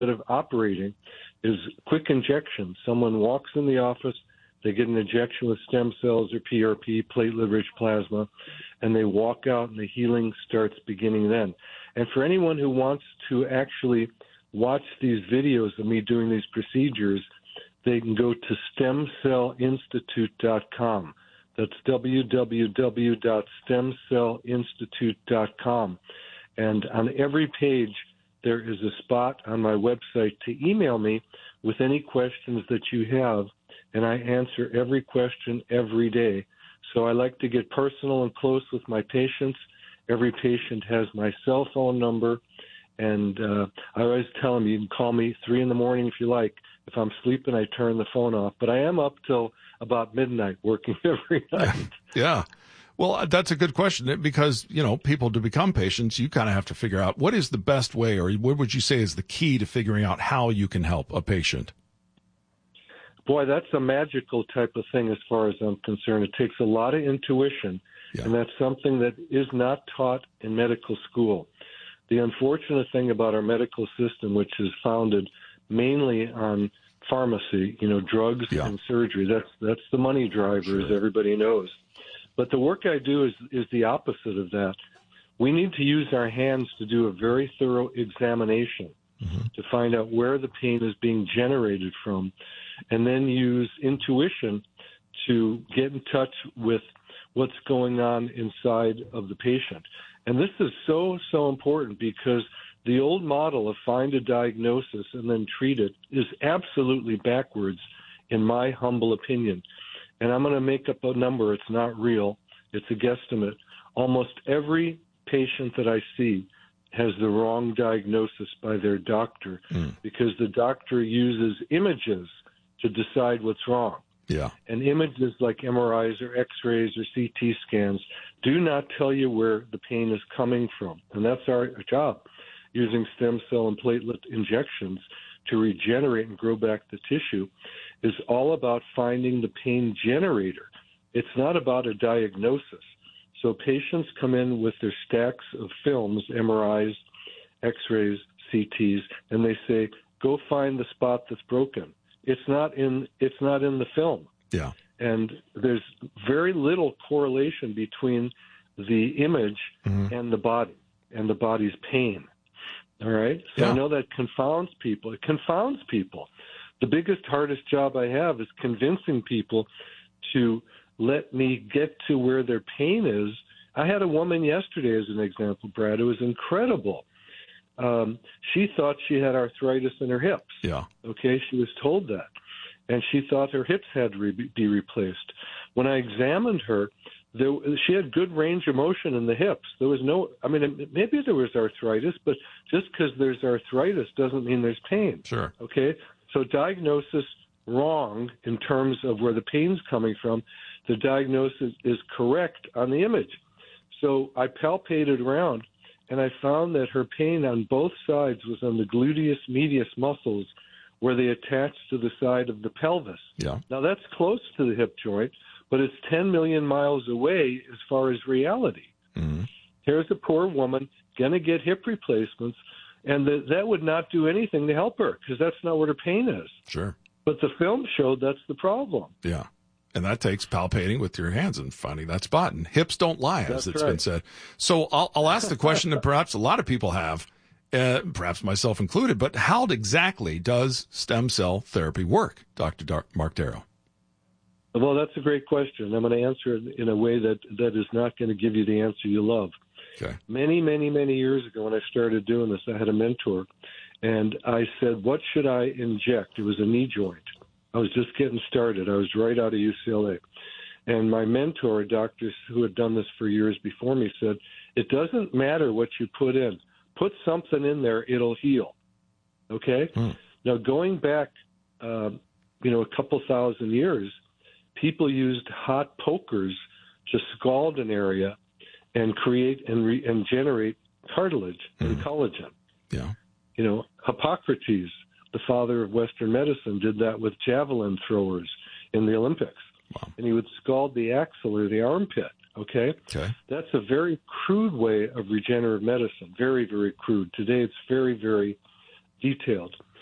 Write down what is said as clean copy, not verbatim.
of operating is quick injection. Someone walks in the office, they get an injection with stem cells or PRP, platelet-rich plasma, and they walk out and the healing starts beginning then. And for anyone who wants to actually watch these videos of me doing these procedures, they can go to stemcellinstitute.com. That's www.stemcellinstitute.com. And on every page, there is a spot on my website to email me with any questions that you have, and I answer every question every day. So I like to get personal and close with my patients. Every patient has my cell phone number, and I always tell them you can call me 3 in the morning if you like. If I'm sleeping, I turn the phone off. But I am up till about midnight working every night. Yeah. Well, that's a good question because, people to become patients, you kind of have to figure out what is the best way, or what would you say is the key to figuring out how you can help a patient? Boy, that's a magical type of thing as far as I'm concerned. It takes a lot of intuition, and that's something that is not taught in medical school. The unfortunate thing about our medical system, which is founded mainly on pharmacy, drugs and surgery, that's the money driver, as everybody knows. But the work I do is the opposite of that. We need to use our hands to do a very thorough examination to find out where the pain is being generated from, and then use intuition to get in touch with what's going on inside of the patient. And this is so important because the old model of find a diagnosis and then treat it is absolutely backwards, in my humble opinion. And I'm going to make up a number. It's not real. It's a guesstimate. Almost every patient that I see has the wrong diagnosis by their doctor because the doctor uses images to decide what's wrong. Yeah. And images like MRIs or X-rays or CT scans do not tell you where the pain is coming from. And that's our job, using stem cell and platelet injections to regenerate and grow back the tissue, is all about finding the pain generator. It's not about a diagnosis. So patients come in with their stacks of films, MRIs, X-rays, CTs, and they say, go find the spot that's broken. It's not in the film. Yeah. And there's very little correlation between the image and the body and the body's pain. All right? So I know that confounds people. It confounds people. The biggest, hardest job I have is convincing people to let me get to where their pain is. I had a woman yesterday as an example, Brad. It was incredible. She thought she had arthritis in her hips. Yeah. Okay, she was told that. And she thought her hips had to be replaced. When I examined her, she had good range of motion in the hips. There was maybe there was arthritis, but just because there's arthritis doesn't mean there's pain. Sure. Okay? So diagnosis wrong in terms of where the pain's coming from. The diagnosis is correct on the image. So I palpated around, and I found that her pain on both sides was on the gluteus medius muscles where they attach to the side of the pelvis. Yeah. Now, that's close to the hip joint, but it's 10 million miles away as far as reality. Mm-hmm. Here's a poor woman going to get hip replacements, and that would not do anything to help her because that's not what her pain is. Sure. But the film showed that's the problem. Yeah. And that takes palpating with your hands and finding that spot. And hips don't lie, as it's been said. So I'll ask the question that perhaps a lot of people have, perhaps myself included, but how exactly does stem cell therapy work, Dr. Mark Darrow? Well, that's a great question. I'm going to answer it in a way that is not going to give you the answer you love. Okay. Many, many, many years ago when I started doing this, I had a mentor, and I said, what should I inject? It was a knee joint. I was just getting started. I was right out of UCLA. And my mentor, doctors who had done this for years before me, said, it doesn't matter what you put in. Put something in there, it'll heal. Okay? Now, going back, a couple thousand years, people used hot pokers to scald an area and create and generate cartilage and collagen. Yeah. Hippocrates, the father of Western medicine, did that with javelin throwers in the Olympics. Wow. And he would scald the axle or the armpit, okay? That's a very crude way of regenerative medicine, very, very crude. Today it's very, very, detailed.